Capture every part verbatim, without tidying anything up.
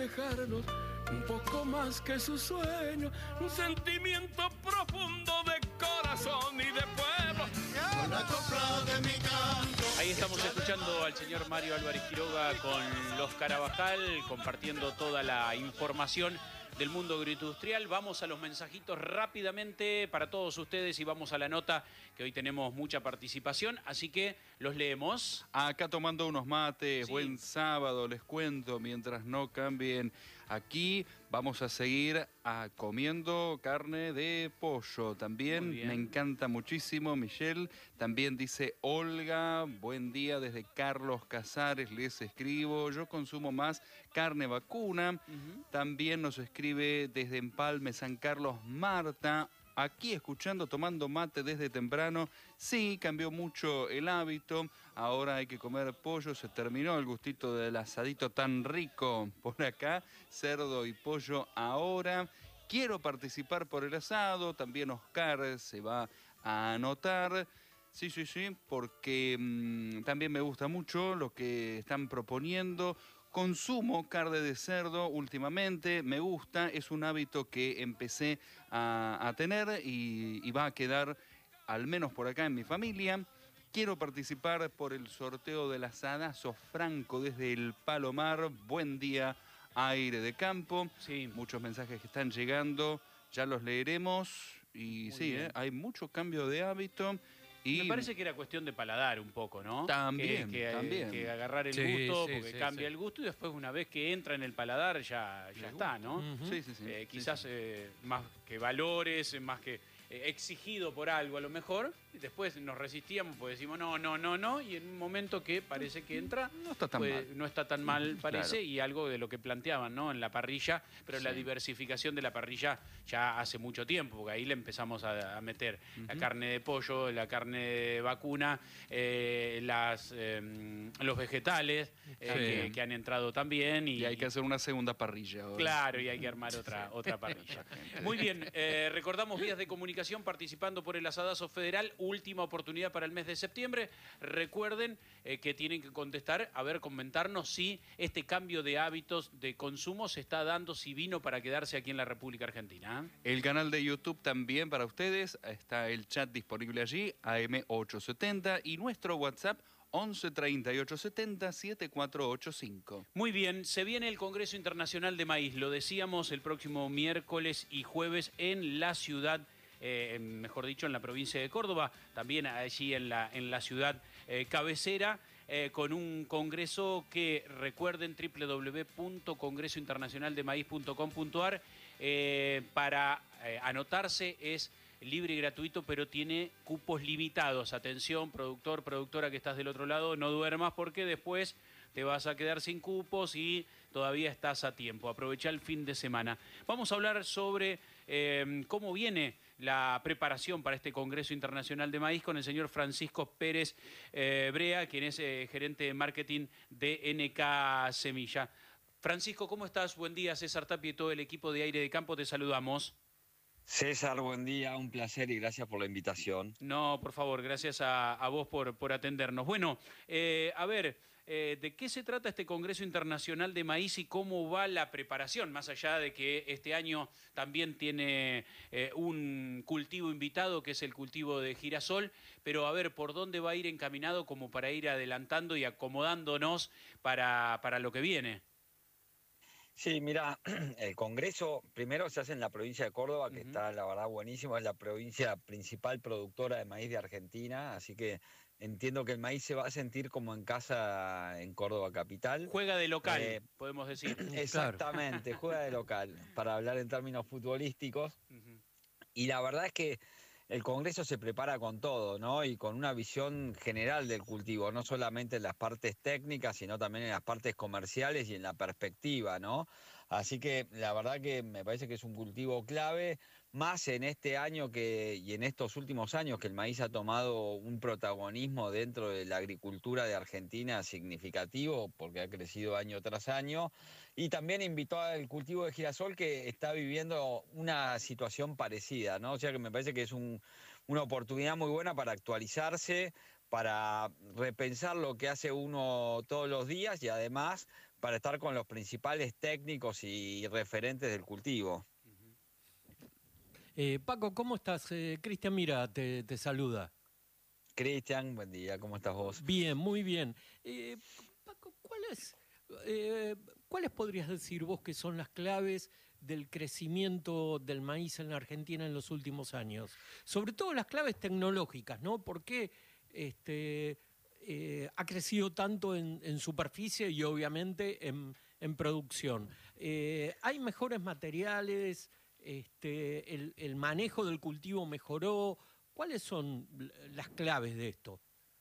alejarnos un poco más que su sueño, un sentimiento profundo de corazón y de pueblo. Una copla de mi canto. Ahí estamos escuchando al señor Mario Álvarez Quiroga con Los Carabajal, compartiendo toda la información del mundo agroindustrial. Vamos a los mensajitos rápidamente para todos ustedes y vamos a la nota, que hoy tenemos mucha participación, así que los leemos. Acá tomando unos mates, Sí. Buen sábado, les cuento, mientras no cambien aquí, vamos a seguir a comiendo carne de pollo. También me encanta muchísimo, Michelle. También dice Olga, buen día desde Carlos Casares, les escribo. Yo consumo más carne vacuna. Uh-huh. También nos escribe desde Empalme, San Carlos, Marta. Aquí escuchando, tomando mate desde temprano. Sí, cambió mucho el hábito. Ahora hay que comer pollo. Se terminó el gustito del asadito tan rico por acá. Cerdo y pollo ahora. Quiero participar por el asado. También Oscar se va a anotar. Sí, sí, sí, porque mmm, también me gusta mucho lo que están proponiendo. Consumo carne de cerdo últimamente, me gusta, es un hábito que empecé a, a tener y, y va a quedar al menos por acá en mi familia. Quiero participar por el sorteo del asadazo franco desde el Palomar. Buen día, aire de campo. Sí. Muchos mensajes que están llegando, ya los leeremos. Y Muy sí, eh, hay mucho cambio de hábito. Y me parece que era cuestión de paladar un poco, ¿no? También, que, que, también. Que agarrar el sí, gusto, sí, porque sí, cambia sí. el gusto y después una vez que entra en el paladar ya, ya está, ¿no? Uh-huh. Sí, sí, sí. Eh, sí, quizás sí. Eh, más que valores, más que eh, exigido por algo a lo mejor, y después nos resistíamos, pues decimos no, no, no, no, y en un momento que parece que entra, no está tan pues, mal. no está tan mal, parece, Claro. y algo de lo que planteaban, ¿no? En la parrilla, pero Sí. la diversificación de la parrilla ya hace mucho tiempo, porque ahí le empezamos a, a meter uh-huh. la carne de pollo, la carne de vacuna, eh, las, eh, los vegetales eh, Sí. que, que han entrado también. Y, Y hay que hacer una segunda parrilla ahora. Claro, y hay que armar otra, otra parrilla. Muy bien, eh, recordamos vías de comunicación participando por el asadazo federal, última oportunidad para el mes de septiembre. Recuerden eh, que tienen que contestar, a ver, comentarnos si este cambio de hábitos de consumo se está dando, si vino para quedarse aquí en la República Argentina. El canal de YouTube también para ustedes, está el chat disponible allí, A M ochocientos setenta, y nuestro WhatsApp once treinta y ocho setenta setenta y cuatro ochenta y cinco. Muy bien, se viene el Congreso Internacional de Maíz, lo decíamos, el próximo miércoles y jueves en la ciudad, eh, mejor dicho, en la provincia de Córdoba, también allí en la, en la ciudad eh, cabecera, eh, con un congreso que, recuerden, doble u doble u doble u punto congreso internacional de maíz punto com punto a r, eh, para eh, anotarse es libre y gratuito, pero tiene cupos limitados. Atención, productor, productora que estás del otro lado, no duermas porque después te vas a quedar sin cupos y todavía estás a tiempo. Aprovecha el fin de semana. Vamos a hablar sobre eh, cómo viene la preparación para este Congreso Internacional de Maíz con el señor Francisco Pérez eh, Brea, quien es eh, gerente de marketing de N K Semilla. Francisco, ¿cómo estás? Buen día, César Tapia y todo el equipo de Aire de Campo, te saludamos. César, buen día, un placer y gracias por la invitación. No, por favor, gracias a, a vos por, por atendernos. Bueno, eh, a ver, eh, ¿de qué se trata este Congreso Internacional de Maíz y cómo va la preparación? Más allá de que este año también tiene eh, un cultivo invitado, que es el cultivo de girasol, pero a ver, ¿por dónde va a ir encaminado como para ir adelantando y acomodándonos para, para lo que viene? Sí, mira, el Congreso primero se hace en la provincia de Córdoba, que uh-huh. está la verdad buenísimo, es la provincia principal productora de maíz de Argentina, así que entiendo que el maíz se va a sentir como en casa en Córdoba capital. Juega de local, eh, podemos decir. Exactamente, claro. Juega de local, para hablar en términos futbolísticos. Uh-huh. Y la verdad es que el Congreso se prepara con todo, ¿no? Y con una visión general del cultivo, no solamente en las partes técnicas, sino también en las partes comerciales y en la perspectiva, ¿no? Así que la verdad que me parece que es un cultivo clave, más en este año que y en estos últimos años que el maíz ha tomado un protagonismo dentro de la agricultura de Argentina significativo, porque ha crecido año tras año, y también invitó al cultivo de girasol que está viviendo una situación parecida, ¿no? O sea que me parece que es un, una oportunidad muy buena para actualizarse, para repensar lo que hace uno todos los días y además para estar con los principales técnicos y referentes del cultivo. Eh, Paco, ¿cómo estás? Eh, Cristian Mira te, te saluda. Cristian, buen día, ¿cómo estás vos? Bien, muy bien. Eh, Paco, ¿cuáles, eh, ¿cuáles podrías decir vos que son las claves del crecimiento del maíz en la Argentina en los últimos años? Sobre todo las claves tecnológicas, ¿no? ¿Por qué este, eh, ha crecido tanto en, en superficie y obviamente en, en producción? Eh, ¿Hay mejores materiales? Este, el, el manejo del cultivo mejoró. ¿Cuáles son las claves de esto?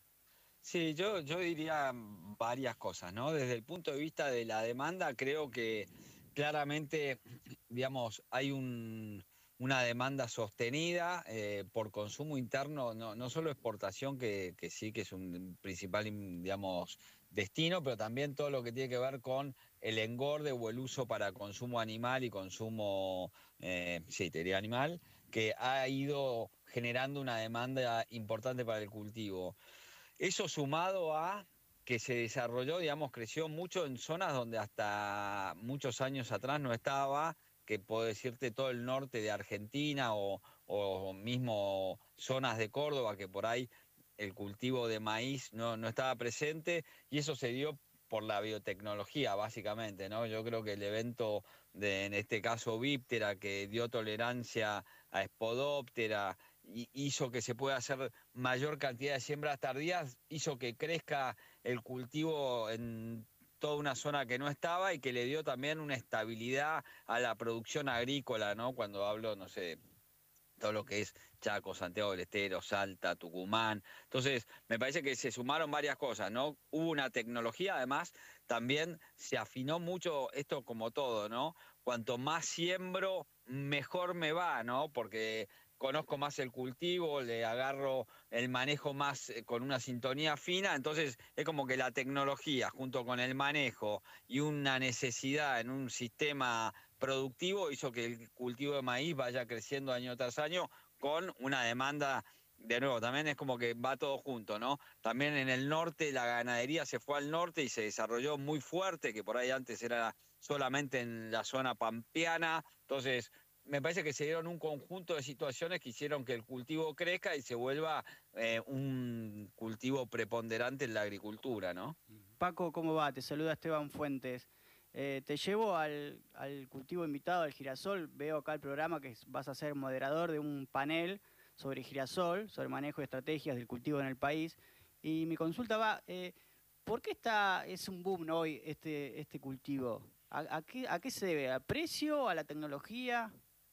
Sí, yo, yo diría varias cosas, ¿no? Desde el punto de vista de la demanda, creo que claramente, digamos, hay un, una demanda sostenida eh, por consumo interno, no, no solo exportación, que, que sí que es un principal, digamos, destino, pero también todo lo que tiene que ver con el engorde o el uso para consumo animal y consumo, eh, sí, te diría animal, que ha ido generando una demanda importante para el cultivo. Eso sumado a que se desarrolló, digamos, creció mucho en zonas donde hasta muchos años atrás no estaba, que puedo decirte todo el norte de Argentina o, o mismo zonas de Córdoba, que por ahí el cultivo de maíz no, no estaba presente, y eso se dio por la biotecnología, básicamente, ¿no? Yo creo que el evento de, en este caso, Víptera, que dio tolerancia a Spodoptera, y hizo que se pueda hacer mayor cantidad de siembras tardías, hizo que crezca el cultivo en toda una zona que no estaba y que le dio también una estabilidad a la producción agrícola, ¿no? Cuando hablo, no sé, todo lo que es Chaco, Santiago del Estero, Salta, Tucumán. Entonces, me parece que se sumaron varias cosas, ¿no? Hubo una tecnología, además, también se afinó mucho esto como todo, ¿no? Cuanto más siembro, mejor me va, ¿no? Porque conozco más el cultivo, le agarro el manejo más eh, con una sintonía fina, entonces es como que la tecnología junto con el manejo y una necesidad en un sistema productivo hizo que el cultivo de maíz vaya creciendo año tras año con una demanda. De nuevo, también es como que va todo junto, ¿no? También en el norte la ganadería se fue al norte y se desarrolló muy fuerte, que por ahí antes era solamente en la zona pampeana. Entonces, me parece que se dieron un conjunto de situaciones que hicieron que el cultivo crezca y se vuelva eh, un cultivo preponderante en la agricultura, ¿no? Paco, ¿cómo va? Te saluda Esteban Fuentes. Eh, te llevo al, al cultivo invitado, al girasol. Veo acá el programa que vas a ser moderador de un panel sobre girasol, sobre manejo de estrategias del cultivo en el país. Y mi consulta va, eh, ¿por qué está, es un boom, ¿no, hoy este, este cultivo? ¿A, a, qué, ¿A qué se debe? ¿Al precio? ¿A la tecnología?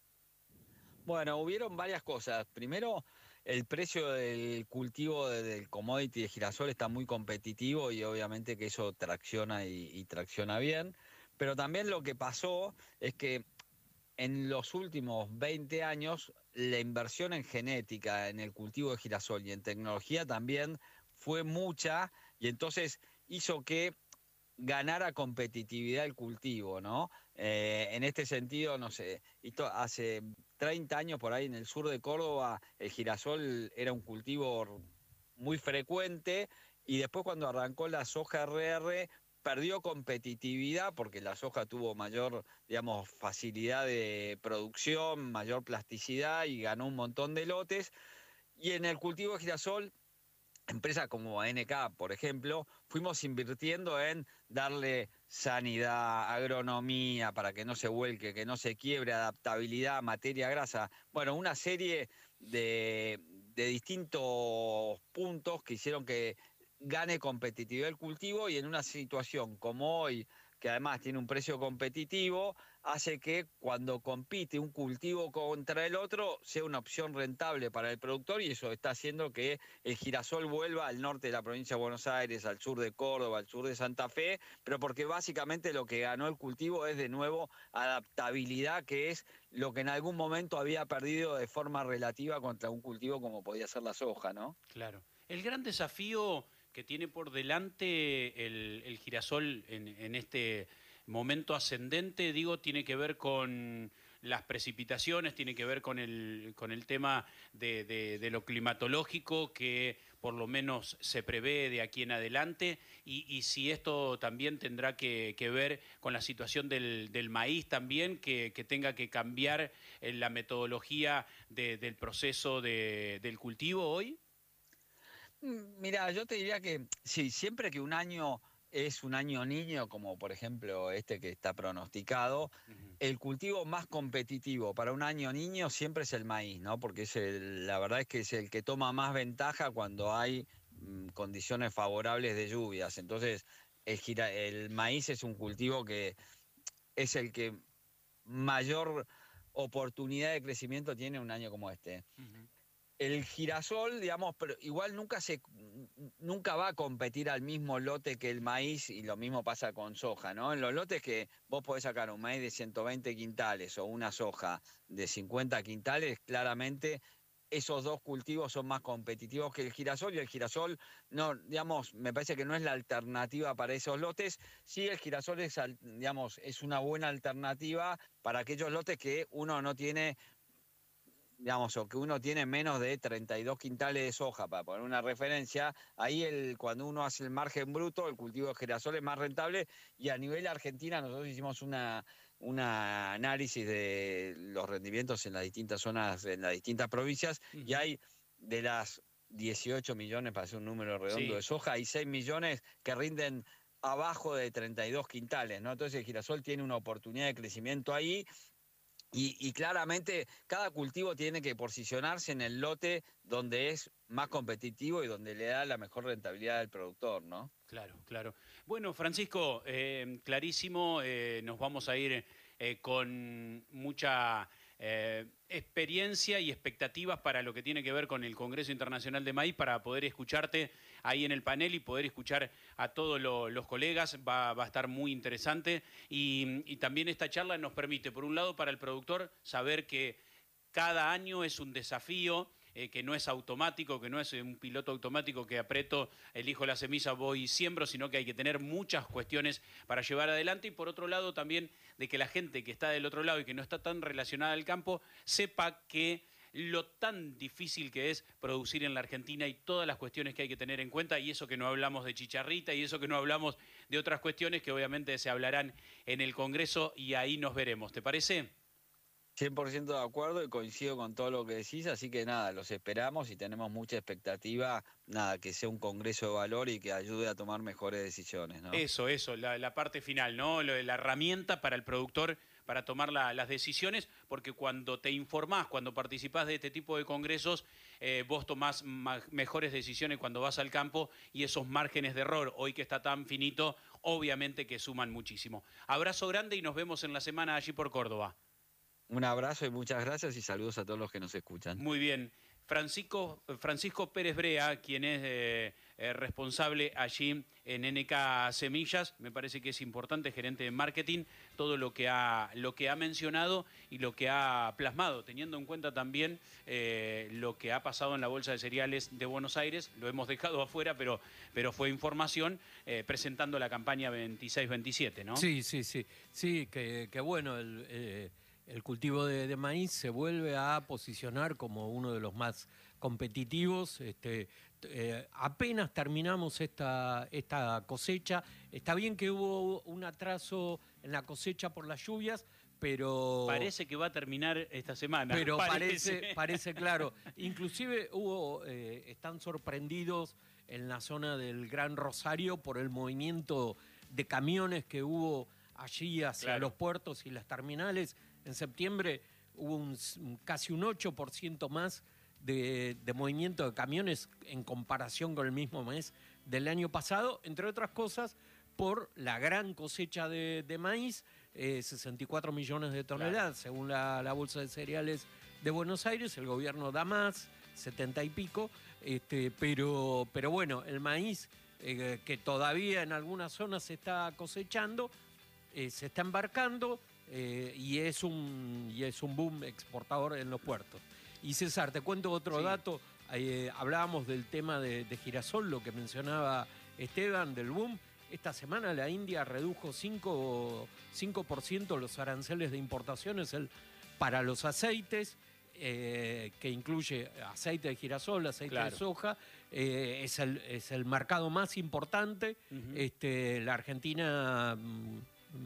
Bueno, hubieron varias cosas. Primero, el precio del cultivo del commodity de girasol está muy competitivo y obviamente que eso tracciona y, y tracciona bien. Pero también lo que pasó es que en los últimos veinte años la inversión en genética, en el cultivo de girasol y en tecnología también fue mucha, y entonces hizo que ganara competitividad el cultivo, ¿no? Eh, en este sentido, no sé, esto hace treinta años por ahí en el sur de Córdoba el girasol era un cultivo muy frecuente, y después cuando arrancó la soja R R perdió competitividad porque la soja tuvo mayor, digamos, facilidad de producción, mayor plasticidad y ganó un montón de lotes. Y en el cultivo de girasol, empresas como A N K, por ejemplo, fuimos invirtiendo en darle sanidad, agronomía, para que no se vuelque, que no se quiebre, adaptabilidad, materia grasa. Bueno, una serie de, de distintos puntos que hicieron que gane competitividad el cultivo, y en una situación como hoy, que además tiene un precio competitivo, hace que cuando compite un cultivo contra el otro sea una opción rentable para el productor, y eso está haciendo que el girasol vuelva al norte de la provincia de Buenos Aires, al sur de Córdoba, al sur de Santa Fe, pero porque básicamente lo que ganó el cultivo es de nuevo adaptabilidad, que es lo que en algún momento había perdido de forma relativa contra un cultivo como podía ser la soja, ¿no? Claro. El gran desafío que tiene por delante el, el girasol en, en este momento ascendente, digo, tiene que ver con las precipitaciones, tiene que ver con el, con el tema de, de, de lo climatológico, que por lo menos se prevé de aquí en adelante, y, y si esto también tendrá que, que ver con la situación del, del maíz también, que, que tenga que cambiar en la metodología de, del proceso de, del cultivo hoy. Mira, yo te diría que sí, siempre que un año es un año niño, como por ejemplo este que está pronosticado, uh-huh. El cultivo más competitivo para un año niño siempre es el maíz, ¿no? Porque es el, la verdad es que es el que toma más ventaja cuando hay mm, condiciones favorables de lluvias. Entonces, el, gira, el maíz es un cultivo que es el que mayor oportunidad de crecimiento tiene un año como este. Uh-huh. El girasol, digamos, pero igual nunca se nunca va a competir al mismo lote que el maíz, y lo mismo pasa con soja, ¿no? En los lotes que vos podés sacar un maíz de ciento veinte quintales o una soja de cincuenta quintales, claramente esos dos cultivos son más competitivos que el girasol, y el girasol, no, digamos, me parece que no es la alternativa para esos lotes. Sí, el girasol es, digamos, es una buena alternativa para aquellos lotes que uno no tiene, digamos, o que uno tiene menos de treinta y dos quintales de soja, para poner una referencia. Ahí el, cuando uno hace el margen bruto, el cultivo de girasol es más rentable, y a nivel Argentina nosotros hicimos una, una análisis de los rendimientos en las distintas zonas, en las distintas provincias, uh-huh. Y hay de las dieciocho millones, para hacer un número redondo, sí, de soja, hay seis millones que rinden abajo de treinta y dos quintales, ¿no? Entonces el girasol tiene una oportunidad de crecimiento ahí. Y, y claramente cada cultivo tiene que posicionarse en el lote donde es más competitivo y donde le da la mejor rentabilidad al productor, ¿no? Claro, claro. Bueno, Francisco, eh, clarísimo, eh, nos vamos a ir eh, con mucha eh, experiencia y expectativas para lo que tiene que ver con el Congreso Internacional de Maíz, para poder escucharte ahí en el panel y poder escuchar a todos lo, los colegas. Va, va a estar muy interesante, y, y también esta charla nos permite, por un lado, para el productor saber que cada año es un desafío, eh, que no es automático, que no es un piloto automático que aprieto, elijo la semilla, voy y siembro, sino que hay que tener muchas cuestiones para llevar adelante. Y por otro lado también de que la gente que está del otro lado y que no está tan relacionada al campo sepa que lo tan difícil que es producir en la Argentina y todas las cuestiones que hay que tener en cuenta, y eso que no hablamos de chicharrita y eso que no hablamos de otras cuestiones que obviamente se hablarán en el Congreso, y ahí nos veremos. ¿Te parece? cien por ciento de acuerdo, y coincido con todo lo que decís, así que nada, los esperamos y tenemos mucha expectativa, nada, que sea un congreso de valor y que ayude a tomar mejores decisiones, ¿no? Eso, eso, la, la parte final, ¿no? Lo de la herramienta para el productor para tomar la, las decisiones, porque cuando te informás, cuando participás de este tipo de congresos, eh, vos tomás mejores decisiones cuando vas al campo, y esos márgenes de error, hoy que está tan finito, obviamente que suman muchísimo. Abrazo grande y nos vemos en la semana allí por Córdoba. Un abrazo y muchas gracias, y saludos a todos los que nos escuchan. Muy bien. Francisco, Francisco Pérez Brea, quien es eh, eh, responsable allí en N K Semillas, me parece que es importante, gerente de marketing, todo lo que ha, lo que ha mencionado y lo que ha plasmado, teniendo en cuenta también eh, lo que ha pasado en la Bolsa de Cereales de Buenos Aires. Lo hemos dejado afuera, pero, pero fue información, eh, presentando la campaña veintiséis veintisiete, ¿no? Sí, sí, sí. Sí, que, que bueno, el... Eh... El cultivo de, de maíz se vuelve a posicionar como uno de los más competitivos. Este, eh, apenas terminamos esta, esta cosecha. Está bien que hubo un atraso en la cosecha por las lluvias, pero... Parece que va a terminar esta semana. Pero parece, parece, parece claro. Inclusive hubo, eh, están sorprendidos en la zona del Gran Rosario por el movimiento de camiones que hubo allí hacia claro. los puertos y las terminales. En septiembre hubo un, casi un ocho por ciento más de, de movimiento de camiones en comparación con el mismo mes del año pasado, entre otras cosas por la gran cosecha de, de maíz, eh, sesenta y cuatro millones de toneladas, claro. según la, la Bolsa de Cereales de Buenos Aires. El gobierno da más, setenta y pico, este, pero, pero bueno, el maíz eh, que todavía en algunas zonas se está cosechando, eh, se está embarcando, Eh, y, es un, y es un boom exportador en los puertos. Y César, te cuento otro sí. dato. Eh, hablábamos del tema de, de girasol, lo que mencionaba Esteban, del boom. Esta semana la India redujo cinco por ciento los aranceles de importaciones el, para los aceites. eh, que incluye aceite de girasol, aceite Claro. de soja, eh, es, el, es el mercado más importante. Ujú. este, la Argentina, mm,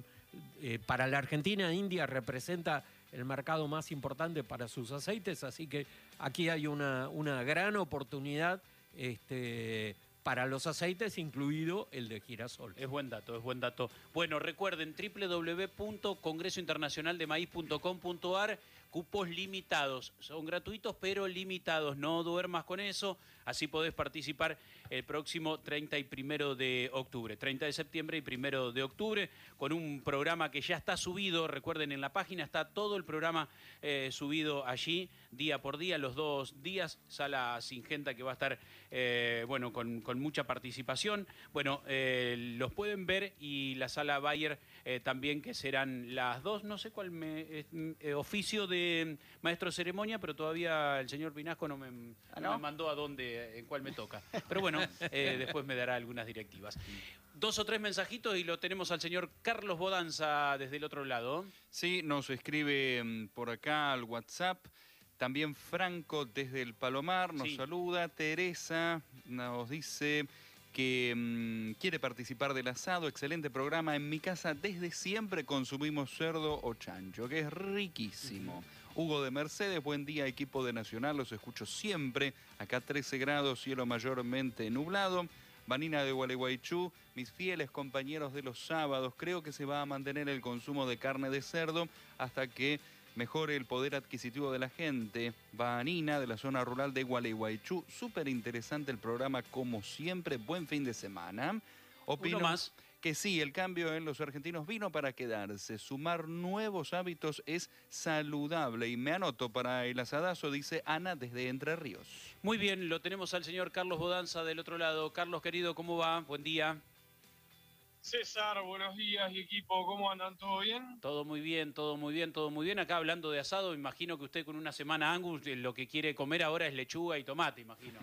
eh, para la Argentina, India representa el mercado más importante para sus aceites, así que aquí hay una, una gran oportunidad este, para los aceites, incluido el de girasol. Es buen dato, es buen dato. Bueno, recuerden, doble u doble u doble u punto congreso internacional de maíz punto com punto a r, cupos limitados, son gratuitos pero limitados, no duermas con eso, así podés participar el próximo treinta y primero de octubre, treinta de septiembre y primero de octubre, con un programa que ya está subido. Recuerden, en la página está todo el programa eh, subido allí, día por día, los dos días, sala Singenta que va a estar, eh, bueno, con, con mucha participación. Bueno, eh, los pueden ver, y la sala Bayer eh, también, que serán las dos, no sé cuál me, eh, oficio de maestro de ceremonia, pero todavía el señor Pinasco no me, ¿Ah, no no? me mandó a dónde, en cuál me toca. Pero bueno, eh, después me dará algunas directivas. Dos o tres mensajitos y lo tenemos al señor Carlos Bodanza desde el otro lado. Sí, nos escribe mm, por acá al WhatsApp. También Franco desde el Palomar nos Sí. saluda. Teresa nos dice que mmm, quiere participar del asado. Excelente programa. En mi casa desde siempre consumimos cerdo o chancho, que es riquísimo. Uh-huh. Hugo de Mercedes, buen día, equipo de Nacional, los escucho siempre. Acá trece grados, cielo mayormente nublado. Vanina de Gualeguaychú, mis fieles compañeros de los sábados, creo que se va a mantener el consumo de carne de cerdo hasta que mejore el poder adquisitivo de la gente. Vanina, de la zona rural de Gualeguaychú, súper interesante el programa como siempre, buen fin de semana. Opino Uno más. que sí, el cambio en los argentinos vino para quedarse. Sumar nuevos hábitos es saludable. Y me anoto para el asadazo, dice Ana desde Entre Ríos. Muy bien, lo tenemos al señor Carlos Bodanza del otro lado. Carlos, querido, ¿cómo va? Buen día. César, buenos días y equipo, ¿cómo andan? ¿Todo bien? Todo muy bien, todo muy bien, todo muy bien. Acá hablando de asado, imagino que usted con una semana Angus eh, lo que quiere comer ahora es lechuga y tomate, imagino.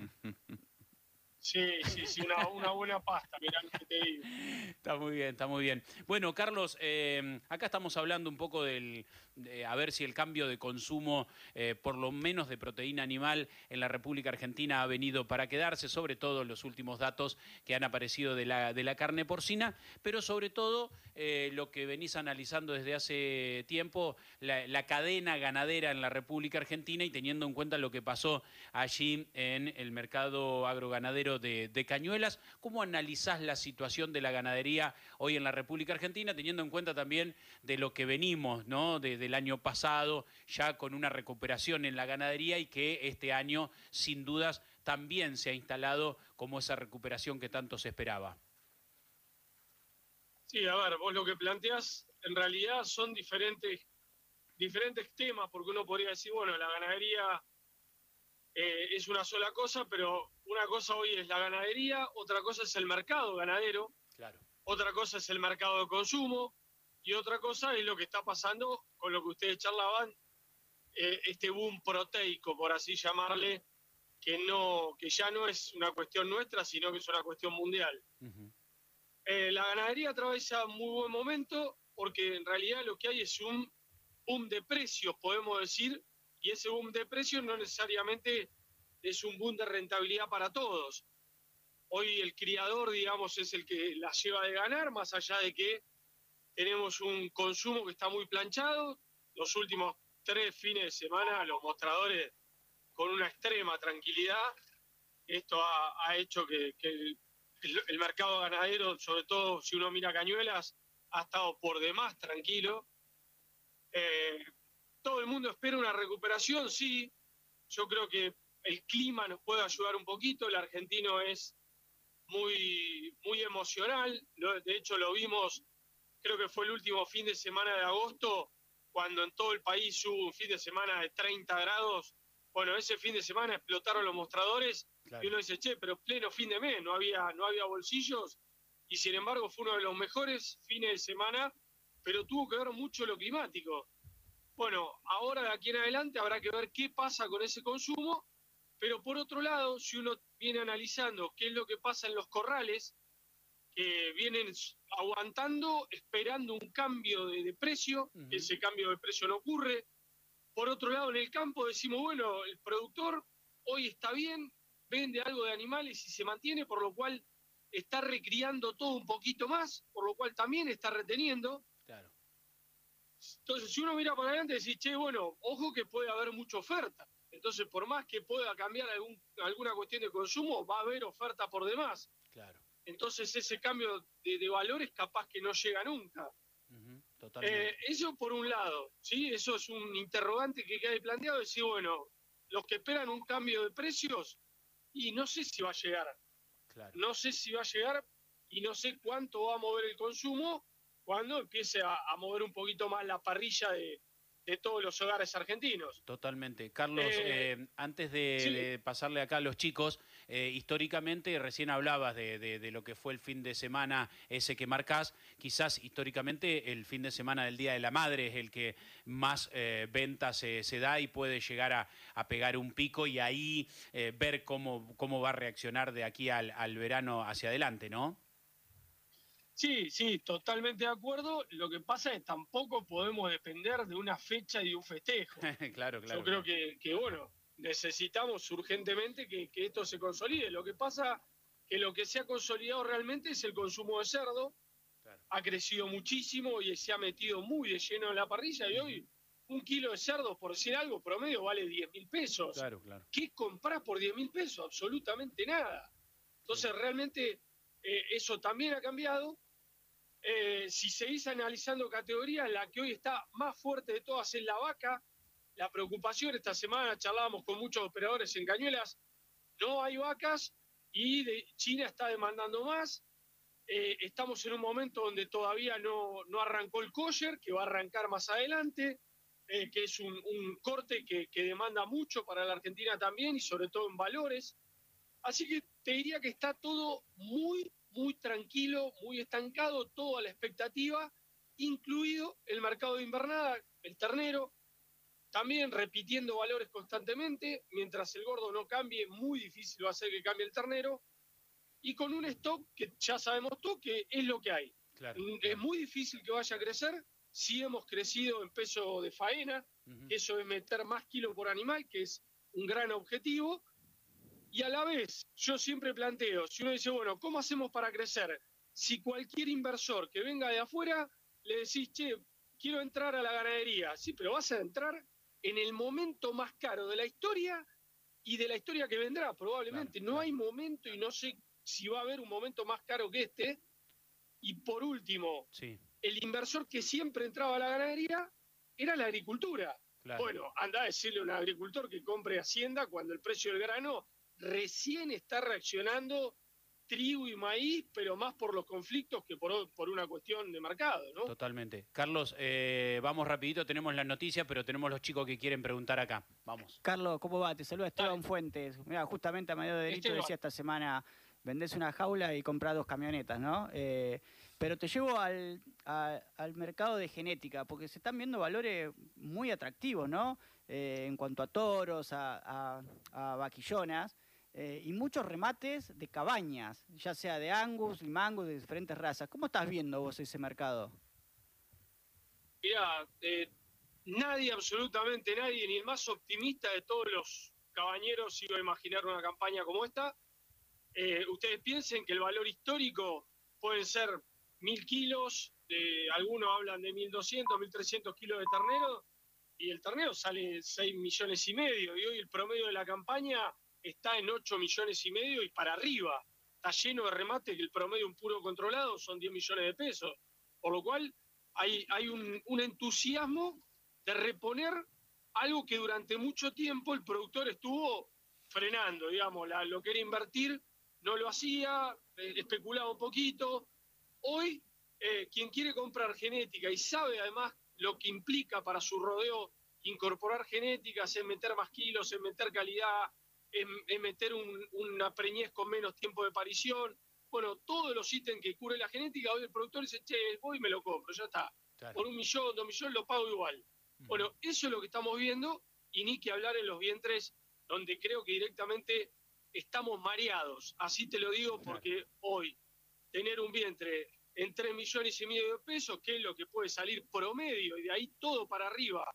Sí, sí, sí, una, una buena pasta, mirá lo que te digo. Está muy bien, está muy bien. Bueno, Carlos, eh, acá estamos hablando un poco del, de, a ver si el cambio de consumo, eh, por lo menos de proteína animal en la República Argentina, ha venido para quedarse, sobre todo los últimos datos que han aparecido de la, de la carne porcina, pero sobre todo eh, lo que venís analizando desde hace tiempo, la, la cadena ganadera en la República Argentina, y teniendo en cuenta lo que pasó allí en el mercado agroganadero De, de Cañuelas. ¿Cómo analizás la situación de la ganadería hoy en la República Argentina, teniendo en cuenta también de lo que venimos, ¿no? de, del año pasado, ya con una recuperación en la ganadería, y que este año, sin dudas, también se ha instalado como esa recuperación que tanto se esperaba? Sí, a ver, vos lo que planteás en realidad son diferentes, diferentes temas, porque uno podría decir, bueno, la ganadería eh, es una sola cosa, pero una cosa hoy es la ganadería, otra cosa es el mercado ganadero, Claro. otra cosa es el mercado de consumo, y otra cosa es lo que está pasando con lo que ustedes charlaban, eh, este boom proteico, por así llamarle, que no, que ya no es una cuestión nuestra, sino que es una cuestión mundial. Uh-huh. Eh, la ganadería atraviesa un muy buen momento, porque en realidad lo que hay es un boom de precios, podemos decir, y ese boom de precios no necesariamente es un boom de rentabilidad para todos. Hoy el criador, digamos, es el que la lleva de ganar, más allá de que tenemos un consumo que está muy planchado. Los últimos tres fines de semana, los mostradores con una extrema tranquilidad. Esto ha, ha hecho que, que el, el, el mercado ganadero, sobre todo si uno mira Cañuelas, ha estado por demás tranquilo. Eh, todo el mundo espera una recuperación, sí. Yo creo que el clima nos puede ayudar un poquito. El argentino es muy, muy emocional. De hecho, lo vimos, creo que fue el último fin de semana de agosto, cuando en todo el país hubo un fin de semana de treinta grados. Bueno, ese fin de semana explotaron los mostradores. Claro. Y uno dice, che, pero pleno fin de mes, no había, no había bolsillos. Y sin embargo fue uno de los mejores fines de semana, pero tuvo que ver mucho lo climático. Bueno, ahora de aquí en adelante habrá que ver qué pasa con ese consumo, pero por otro lado, si uno viene analizando qué es lo que pasa en los corrales, que vienen aguantando, esperando un cambio de, de precio, uh-huh. Ese cambio de precio no ocurre, por otro lado, en el campo decimos, bueno, el productor hoy está bien, vende algo de animales y se mantiene, por lo cual está recriando todo un poquito más, por lo cual también está reteniendo. Claro. Entonces, si uno mira para adelante, decís, che, bueno, ojo que puede haber mucha oferta. Entonces, por más que pueda cambiar algún, alguna cuestión de consumo, va a haber oferta por demás. Claro. Entonces, ese cambio de, de valores capaz que no llega nunca. Uh-huh, totalmente. Eh, eso por un lado, ¿sí? Eso es un interrogante que queda planteado, decir, bueno, los que esperan un cambio de precios, y no sé si va a llegar. Claro. No sé si va a llegar y no sé cuánto va a mover el consumo cuando empiece a, a mover un poquito más la parrilla de, de todos los hogares argentinos. Totalmente. Carlos, Eh, eh, antes de, sí. de pasarle acá a los chicos, eh, históricamente, recién hablabas de, de, de lo que fue el fin de semana ese que marcás, quizás históricamente el fin de semana del Día de la Madre es el que más eh, ventas se, se da y puede llegar a, a pegar un pico y ahí eh, ver cómo, cómo va a reaccionar de aquí al, al verano hacia adelante, ¿no? Sí, sí, totalmente de acuerdo. Lo que pasa es que tampoco podemos depender de una fecha y de un festejo. Claro, claro. Yo creo claro. que, que, bueno, necesitamos urgentemente que, que esto se consolide. Lo que pasa que lo que se ha consolidado realmente es el consumo de cerdo. Claro. Ha crecido muchísimo y se ha metido muy de lleno en la parrilla y hoy un kilo de cerdo, por decir algo, promedio vale diez mil pesos. Claro, claro. ¿Qué comprás por diez mil pesos? Absolutamente nada. Entonces, sí. realmente eh, eso también ha cambiado. Eh, si seguís analizando categorías, la que hoy está más fuerte de todas es la vaca. La preocupación, esta semana charlábamos con muchos operadores en Cañuelas, no hay vacas y de China está demandando más. Eh, estamos en un momento donde todavía no, no arrancó el kosher, que va a arrancar más adelante, eh, que es un, un corte que, que demanda mucho para la Argentina también y sobre todo en valores. Así que te diría que está todo muy, muy tranquilo, muy estancado, todo a la expectativa, incluido el mercado de invernada, el ternero, también repitiendo valores constantemente, mientras el gordo no cambie, muy difícil va a ser que cambie el ternero, y con un stock que ya sabemos tú que es lo que hay. Claro, es claro. muy difícil que vaya a crecer, sí hemos crecido en peso de faena, Uh-huh. que eso es meter más kilos por animal, que es un gran objetivo, y a la vez yo siempre planteo, si uno dice, bueno, ¿cómo hacemos para crecer? Si cualquier inversor que venga de afuera le decís, che, quiero entrar a la ganadería, sí, pero vas a entrar en el momento más caro de la historia y de la historia que vendrá, probablemente. Claro, no claro. hay momento y no sé si va a haber un momento más caro que este. Y por último, Sí, el inversor que siempre entraba a la ganadería era la agricultura. claro. Bueno, anda a decirle a un agricultor que compre Hacienda cuando el precio del grano recién está reaccionando trigo y maíz, pero más por los conflictos que por, por una cuestión de mercado, ¿no? Totalmente. Carlos, eh, vamos rapidito, tenemos las noticias, pero tenemos los chicos que quieren preguntar acá. Vamos. Carlos, ¿cómo va? Te saluda Esteban Dale. Fuentes. Mira, justamente a medio de derecho Esteban. decía esta semana, vendés una jaula y comprás dos camionetas, ¿no? Eh, pero te llevo al, a- al mercado de genética, porque se están viendo valores muy atractivos, ¿no? Eh, en cuanto a toros, a, a- a vaquillonas, eh, y muchos remates de cabañas, ya sea de Angus y Mangus, de diferentes razas. ¿Cómo estás viendo vos ese mercado? Mirá, eh, nadie, absolutamente nadie, ni el más optimista de todos los cabañeros iba a imaginar una campaña como esta. Eh, ustedes piensen que el valor histórico pueden ser mil kilos, eh, algunos hablan de mil doscientos, mil trescientos kilos de ternero, y el ternero sale seis millones y medio, y hoy el promedio de la campaña está en ocho millones y medio y para arriba. Está lleno de remate que el promedio un puro controlado son diez millones de pesos. Por lo cual hay, hay un, un entusiasmo de reponer algo que durante mucho tiempo el productor estuvo frenando, digamos, la, lo que era invertir no lo hacía, eh, especulaba un poquito. Hoy, eh, quien quiere comprar genética y sabe además lo que implica para su rodeo incorporar genéticas, es meter más kilos, es meter calidad, es, es meter un, una preñez con menos tiempo de parición, bueno, todos los ítems que cubre la genética, hoy el productor dice, che, voy y me lo compro, ya está. Claro. Por un millón, dos millones lo pago igual. Ujú. Bueno, eso es lo que estamos viendo, y ni que hablar en los vientres, donde creo que directamente estamos mareados. Así te lo digo porque hoy tener un vientre en tres millones y medio de pesos, que es lo que puede salir promedio, y de ahí todo para arriba,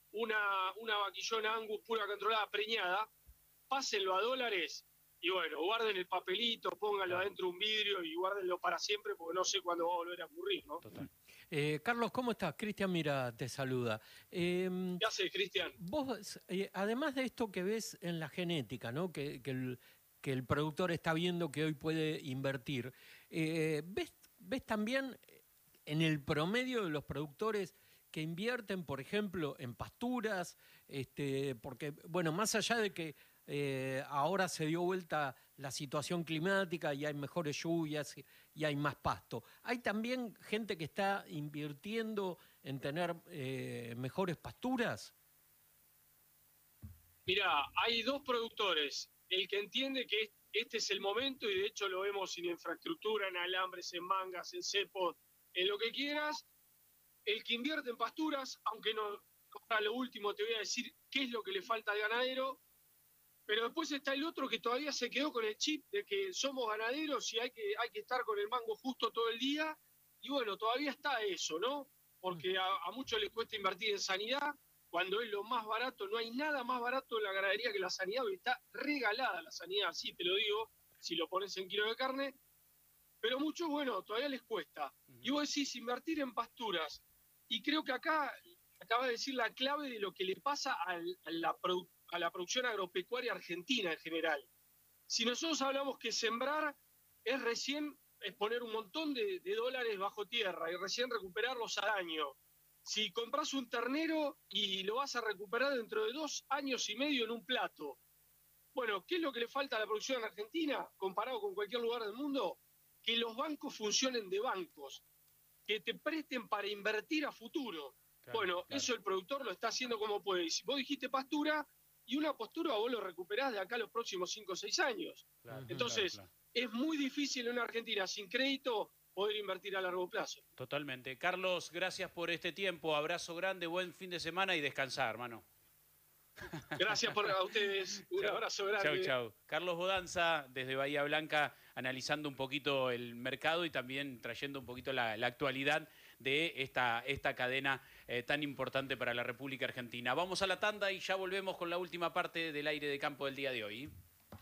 una, una vaquillona Angus pura controlada, preñada, pásenlo a dólares y bueno, guarden el papelito, pónganlo Claro. adentro de un vidrio y guárdenlo para siempre porque no sé cuándo va a volver a ocurrir, ¿no? Total. Eh, Carlos, ¿cómo estás? Cristian Mira te saluda. Eh, ¿Qué haces, Cristian? Vos, eh, además de esto que ves en la genética, ¿no? que, que, el, que el productor está viendo que hoy puede invertir, eh, ¿ves, ¿ves también en el promedio de los productores que invierten, por ejemplo, en pasturas? Este, porque, bueno, más allá de que eh, ahora se dio vuelta la situación climática y hay mejores lluvias y, y hay más pasto, ¿hay también gente que está invirtiendo en tener eh, mejores pasturas? Mira, hay dos productores. El que entiende que este es el momento, y de hecho lo vemos en infraestructura, en alambres, en mangas, en cepos, en lo que quieras. El que invierte en pasturas, aunque no, para lo último te voy a decir qué es lo que le falta al ganadero, pero después está el otro que todavía se quedó con el chip de que somos ganaderos y hay que, hay que estar con el mango justo todo el día. Y bueno, todavía está eso, ¿no? Porque a, a muchos les cuesta invertir en sanidad, cuando es lo más barato. No hay nada más barato en la ganadería que la sanidad, porque está regalada la sanidad, así te lo digo, si lo pones en kilo de carne. Pero muchos, bueno, todavía les cuesta. Uh-huh. Y vos decís, invertir en pasturas. Y creo que acá acaba de decir la clave de lo que le pasa al, a, la produ- a la producción agropecuaria argentina en general. Si nosotros hablamos que sembrar es recién es poner un montón de, de dólares bajo tierra y recién recuperarlos al año. Si compras un ternero y lo vas a recuperar dentro de dos años y medio en un plato. Bueno, ¿qué es lo que le falta a la producción en Argentina comparado con cualquier lugar del mundo? Que los bancos funcionen de bancos, que te presten para invertir a futuro. Claro, bueno, claro. Eso el productor lo está haciendo como puede. Y si vos dijiste pastura, y una postura vos lo recuperás de acá a los próximos cinco o seis años. Claro, Entonces, claro, claro. es muy difícil en una Argentina sin crédito poder invertir a largo plazo. Totalmente. Carlos, gracias por este tiempo. Abrazo grande, buen fin de semana y descansar, hermano. Gracias por, a ustedes. Un chau. Abrazo grande. Chau, chau. Carlos Bodanza, desde Bahía Blanca, analizando un poquito el mercado y también trayendo un poquito la, la actualidad de esta, esta cadena eh, tan importante para la República Argentina. Vamos a la tanda y ya volvemos con la última parte del aire de campo del día de hoy.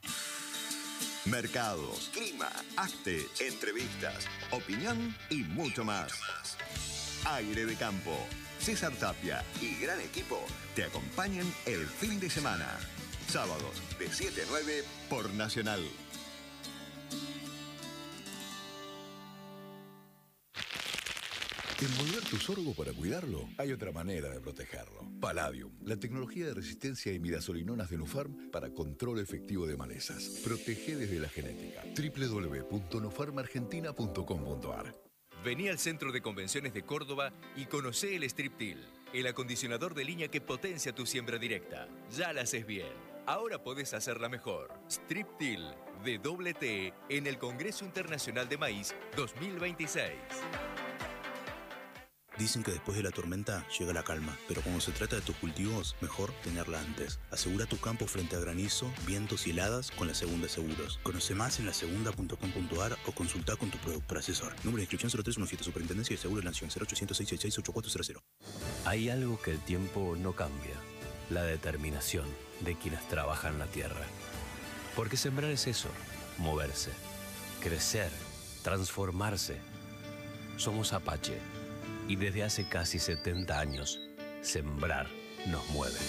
Mercados, clima, arte, entrevistas, opinión y mucho más. Aire de campo. César Tapia y gran equipo te acompañan el fin de semana. Sábados de siete a nueve por Nacional. ¿Envolver tu sorgo para cuidarlo? Hay otra manera de protegerlo. Palladium, la tecnología de resistencia a imidazolinonas de Nufarm para control efectivo de malezas. Protege desde la genética. doble u doble u doble u punto nufarm argentina punto com punto a r. Vení al Centro de Convenciones de Córdoba y conocé el Strip-Till, el acondicionador de línea que potencia tu siembra directa. Ya la haces bien. Ahora podés hacerla mejor. Strip-Till de doble T en el Congreso Internacional de Maíz dos mil veintiséis. Dicen que después de la tormenta llega la calma, pero cuando se trata de tus cultivos, mejor tenerla antes. Asegura tu campo frente a granizo, vientos y heladas con la Segunda Seguros. Conoce más en la segunda punto com punto a r o consulta con tu productor asesor. Número de inscripción cero tres uno siete, Superintendencia de Seguros de la Nación, cero ochocientos, seiscientos sesenta y seis, ochenta y cuatro cero. Hay algo que el tiempo no cambia, la determinación de quienes trabajan la tierra. Porque sembrar es eso, moverse, crecer, transformarse. Somos Apache. Y desde hace casi setenta años, sembrar nos mueve.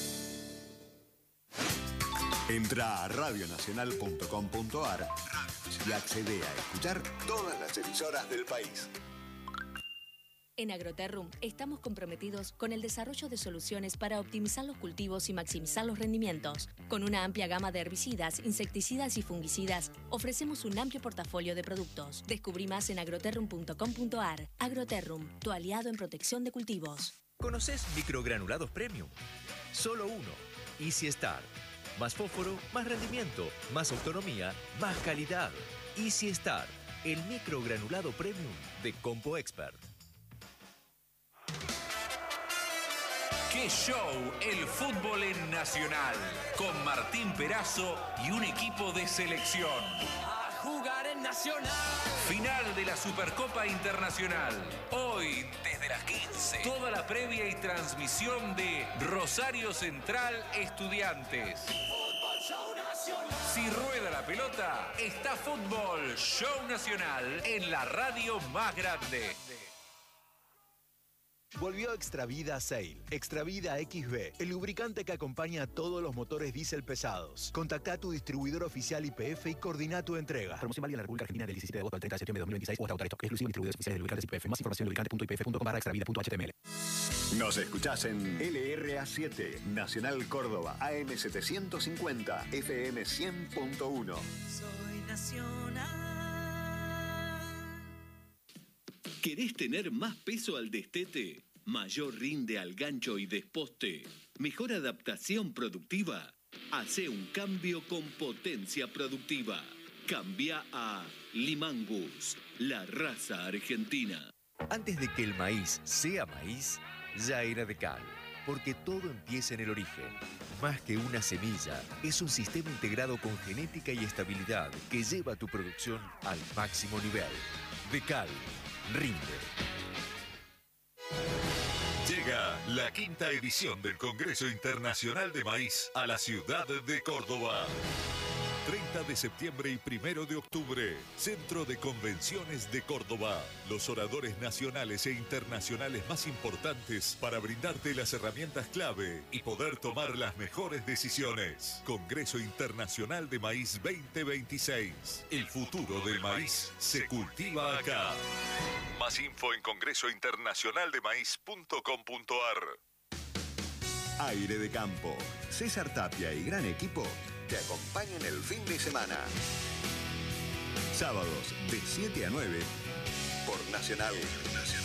Entra a radio nacional punto com punto a r y accede a escuchar todas las emisoras del país. En Agroterrum estamos comprometidos con el desarrollo de soluciones para optimizar los cultivos y maximizar los rendimientos. Con una amplia gama de herbicidas, insecticidas y fungicidas, ofrecemos un amplio portafolio de productos. Descubrí más en agroterrum punto com punto a r. Agroterrum, tu aliado en protección de cultivos. ¿Conoces microgranulados premium? Solo uno. Easy Star. Más fósforo, más rendimiento, más autonomía, más calidad. Easy Star, el microgranulado premium de Compo Expert. ¡Qué show! El fútbol en Nacional, con Martín Perazo y un equipo de selección. A jugar en Nacional. Final de la Supercopa Internacional. Hoy, desde las quince. Toda la previa y transmisión de Rosario Central Estudiantes. Fútbol Show Nacional. Si rueda la pelota, está Fútbol Show Nacional en la radio más grande. Volvió Extravida Sail. Extravida X B, el lubricante que acompaña a todos los motores diésel pesados. Contacta a tu distribuidor oficial Y P F y coordina tu entrega. Promoción válida en la República Argentina del diecisiete de agosto al treinta de septiembre de dos mil veintiséis o hasta agotar stock. Exclusivo en distribuidores oficiales de lubricantes Y P F. Más información en lubricante punto i p f punto com barra extravida punto h t m l. Nos escuchás en L R A siete, Nacional Córdoba, A M setecientos cincuenta, F M cien punto uno. Soy Nacional. ¿Querés tener más peso al destete? ¿Mayor rinde al gancho y desposte? ¿Mejor adaptación productiva? Hace un cambio con potencia productiva. Cambia a Limangus, la raza argentina. Antes de que el maíz sea maíz, ya era Decal, porque todo empieza en el origen. Más que una semilla, es un sistema integrado con genética y estabilidad que lleva tu producción al máximo nivel. Decal, rinde. Llega la quinta edición del Congreso Internacional de Maíz a la ciudad de Córdoba. treinta de septiembre y primero de octubre, Centro de Convenciones de Córdoba. Los oradores nacionales e internacionales más importantes para brindarte las herramientas clave y poder tomar las mejores decisiones. Congreso Internacional de Maíz veinte veintiséis. El futuro del maíz se cultiva acá. Más info en congreso internacional de maíz punto com punto ar. Aire de Campo. César Tapia y gran equipo te acompañan el fin de semana. Sábados de siete a nueve por Nacional. Nacional.